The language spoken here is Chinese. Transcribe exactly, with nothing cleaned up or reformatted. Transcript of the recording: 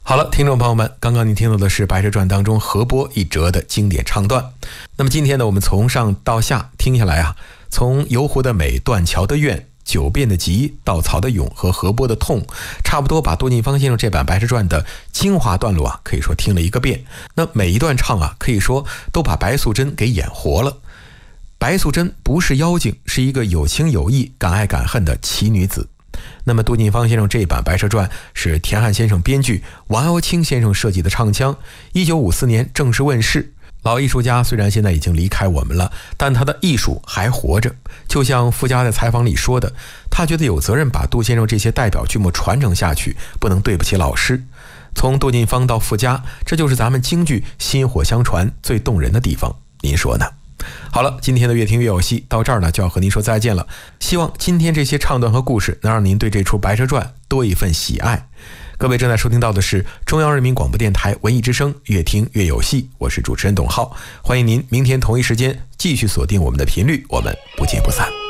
好了，听众朋友们，刚刚您听到的是《白蛇传》当中河波一折的经典唱段。那么今天呢，我们从上到下听下来啊，从游湖的美、断桥的怨、九变的急、稻草的勇和河波的痛，差不多把杜近芳先生这版《白蛇传》的精华段落啊，可以说听了一个遍。那每一段唱啊，可以说都把白素贞给演活了。白素贞不是妖精，是一个有情有义、敢爱敢恨的奇女子。那么杜近芳先生这版《白蛇传》是田汉先生编剧，王瑶卿先生设计的唱腔，一九五四年正式问世。老艺术家虽然现在已经离开我们了，但他的艺术还活着。就像傅家在采访里说的，他觉得有责任把杜先生这些代表剧目传承下去，不能对不起老师。从杜近芳到傅家，这就是咱们京剧薪火相传最动人的地方，您说呢？好了，今天的越听越有戏到这儿呢，就要和您说再见了。希望今天这些唱段和故事能让您对这出《白蛇传》多一份喜爱。各位正在收听到的是中央人民广播电台文艺之声，越听越有戏，我是主持人董浩，欢迎您明天同一时间继续锁定我们的频率，我们不见不散。